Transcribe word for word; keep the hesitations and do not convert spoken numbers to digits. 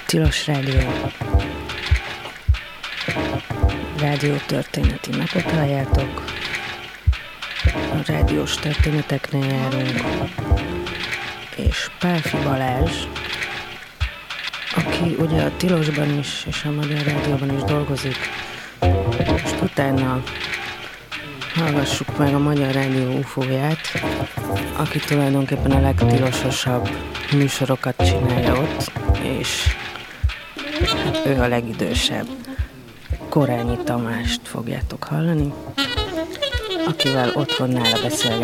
Tilos Rádió. Rádió történeti napot halljátok. A rádiós történeteknél járunk. És Pálffy Balázs, aki ugye a Tilosban is és a Magyar Rádióban is dolgozik. Most utána hallgassuk meg a Magyar Rádió ufóját, aki tulajdonképpen a legtilososabb műsorokat csinálja ott, és hát ő a legidősebb. Korányi Tamást fogjátok hallani, akivel otthon nála beszélgetünk.